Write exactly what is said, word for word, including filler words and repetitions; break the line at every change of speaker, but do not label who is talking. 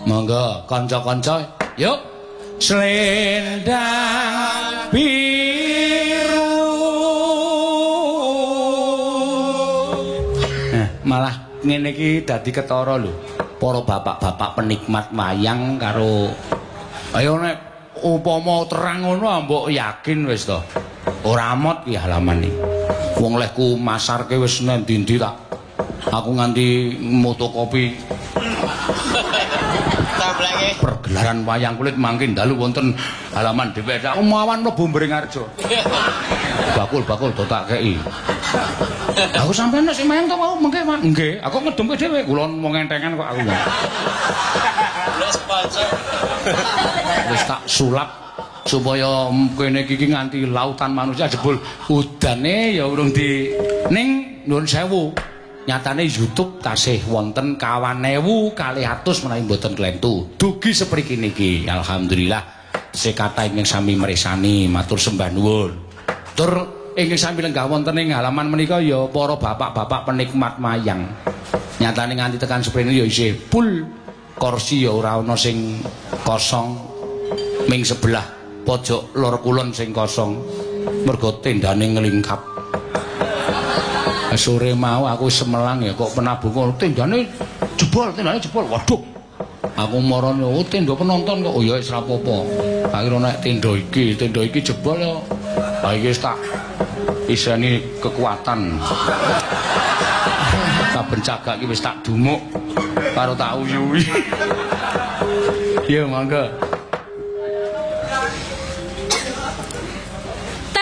Monggo kanca-kanca, yuk. Selendang biru. Nah, malah ngene iki dadi ketara lho. Para bapak-bapak penikmat wayang karo ayo nek upama terang ngono mbok yakin wis to. Ora amot ki halaman iki. Wong lehku masarke wis nendi-endi tak. Aku nganti motokopi pergelaran wayang kulit mangke dalu wonten halaman D P R. Aku mawan mlebu Bringharjo. Bakul-bakul do tak kei. Aku sampeyan nek sing main to mau mengke nggih, aku ngedemke dhewe kula wong entengan kok aku. Wis sponsor. Wis tak sulap supaya kene iki nganti lautan manusia jebul udane ya urung di ning nuwun sewu. Nyatane YouTube tasih wonten kawan ewu kalih atus menawi mboten klentu. Dugi sepriki niki alhamdulillah sekata ingkang sami mresani matur sembah nuwun. Tur ingkang sami lenggah wonten ing halaman menika ya para bapak-bapak penikmat wayang. Nyatane nganti tekan seprene ya isih full kursi ya ora ana sing kosong. Ming sebelah pojok lor kulon sing kosong. Mergo tendane nglingkap. Sore mau aku semelang ya kok penabung tendane jebol, tendane jebol. Waduh. Aku marane oh tenda penonton kok. Oh ya wis ora apa-apa. Akhire nek tenda iki, tenda iki jebol ya. Ha iki wis tak iseni kekuatan. Saben cagak iki wis tak dumuk karo tak uyuhi. Ya monggo.